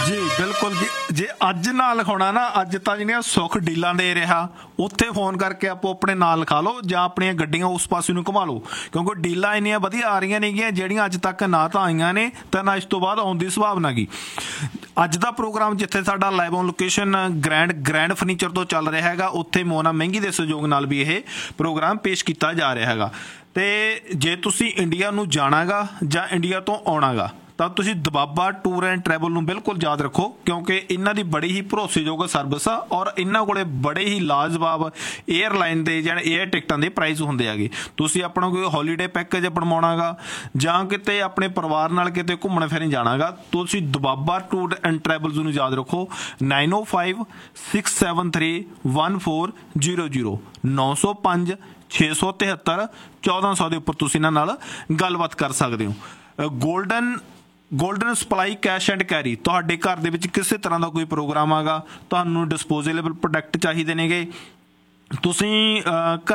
ਜੀ ਬਿਲਕੁਲ ਜੀ। ਜੇ ਅੱਜ ਨਾ ਲਿਖਾਉਣਾ ਨਾ, ਅੱਜ ਤਾਂ ਜਿਹੜੀਆਂ ਸੁੱਖ ਡੀਲਾਂ ਦੇ ਰਿਹਾ ਉੱਥੇ ਫੋਨ ਕਰਕੇ ਆਪੋ ਆਪਣੇ ਨਾਂ ਲਿਖਾ ਲਓ ਜਾਂ ਆਪਣੀਆਂ ਗੱਡੀਆਂ ਉਸ ਪਾਸੇ ਨੂੰ ਘੁਮਾ ਲਓ, ਕਿਉਂਕਿ ਡੀਲਾਂ ਇੰਨੀਆਂ ਵਧੀਆ ਆ ਰਹੀਆਂ ਨੇਗੀਆਂ ਜਿਹੜੀਆਂ ਅੱਜ ਤੱਕ ਨਾ ਤਾਂ ਆਈਆਂ ਨੇ ਤੇ ਨਾ ਇਸ ਤੋਂ ਬਾਅਦ ਆਉਣ ਦੀ ਸੰਭਾਵਨਾ ਗੀ। ਅੱਜ ਦਾ ਪ੍ਰੋਗਰਾਮ ਜਿੱਥੇ ਸਾਡਾ live on location grand furniture ਤੋਂ ਚੱਲ ਰਿਹਾ ਹੈਗਾ, ਉੱਥੇ ਮੋਨਾ ਮਹਿੰਗੀ ਦੇ ਸਹਿਯੋਗ ਨਾਲ ਵੀ ਇਹ ਪ੍ਰੋਗਰਾਮ ਪੇਸ਼ ਕੀਤਾ ਜਾ ਰਿਹਾ ਹੈਗਾ। ਅਤੇ ਜੇ ਤੁਸੀਂ ਇੰਡੀਆ ਨੂੰ ਜਾਣਾ ਗਾ ਜਾਂ ਇੰਡੀਆ ਤੋਂ ਆਉਣਾ ਗਾ ਤਾਂ ਤੁਸੀਂ ਦਬਾਬਾ ਟੂਰ ਐਂਡ ਟਰੈਵਲ ਨੂੰ ਬਿਲਕੁਲ ਯਾਦ ਰੱਖੋ, ਕਿਉਂਕਿ ਇਹਨਾਂ ਦੀ ਬੜੀ ਹੀ ਭਰੋਸੇਯੋਗ ਸਰਵਿਸ ਆ ਔਰ ਇਹਨਾਂ ਕੋਲੇ ਬੜੇ ਹੀ ਲਾਜਵਾਬ ਏਅਰਲਾਈਨ ਦੇ ਜਾਂ ਏਅਰ ਟਿਕਟਾਂ ਦੇ ਪ੍ਰਾਈਸ ਹੁੰਦੇ ਹੈਗੇ। ਤੁਸੀਂ ਆਪਣਾ ਕੋਈ ਹੌਲੀਡੇ ਪੈਕੇਜ ਬਣਵਾਉਣਾ ਗਾ ਜਾਂ ਕਿਤੇ ਆਪਣੇ ਪਰਿਵਾਰ ਨਾਲ ਕਿਤੇ ਘੁੰਮਣ ਫਿਰਨ ਜਾਣਾ ਗਾ, ਤੁਸੀਂ ਦਬਾਬਾ ਟੂਰ ਐਂਡ ਟਰੈਵਲਸ ਨੂੰ ਯਾਦ ਰੱਖੋ 9056731400 905 673 1400 ਦੇ ਉੱਪਰ ਤੁਸੀਂ ਇਹਨਾਂ ਨਾਲ ਗੱਲਬਾਤ ਕਰ ਸਕਦੇ ਹੋ। Golden supply cash and carry, ਤੁਹਾਡੇ ਘਰ ਦੇ ਵਿੱਚ ਕਿਸੇ ਤਰ੍ਹਾਂ ਦਾ ਕੋਈ ਪ੍ਰੋਗਰਾਮ ਆਗਾ, ਤੁਹਾਨੂੰ ਡਿਸਪੋਜ਼ੇਬਲ ਪ੍ਰੋਡਕਟ ਚਾਹੀਦੇ ਨੇਗੇ, ਤੁਸੀਂ